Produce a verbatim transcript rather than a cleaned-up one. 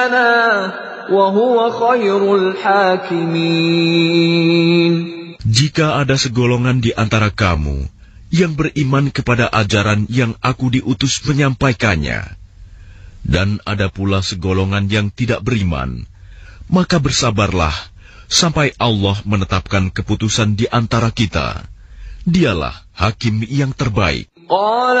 Jika ada segolongan di antara kamu yang beriman kepada ajaran yang aku diutus menyampaikannya, dan ada pula segolongan yang tidak beriman, maka bersabarlah sampai Allah menetapkan keputusan di antara kita. Dialah hakim yang terbaik.